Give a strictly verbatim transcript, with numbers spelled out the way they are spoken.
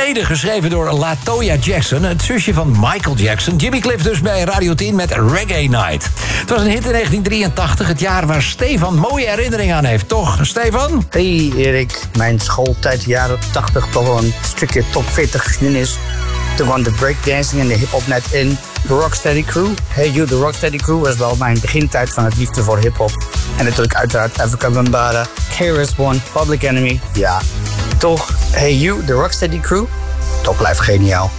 Mede geschreven door LaToya Jackson, het zusje van Michael Jackson. Jimmy Cliff dus bij Radio tien met Reggae Night. Het was een hit in negentien drieëntachtig, het jaar waar Stefan mooie herinneringen aan heeft. Toch, Stefan? Hey Erik, mijn schooltijd, jaren tachtig, toch wel een stukje top veertig geschiedenis. Toen kwam de breakdancing en de hip-hop net in. De Rocksteady Crew. Hey You, de Rocksteady Crew was wel mijn begintijd van het liefde voor hip-hop. En natuurlijk uiteraard Afrika Bambaataa, K R S One, Public Enemy. Ja, toch, Hey You, de Rocksteady Crew. Top blijft geniaal.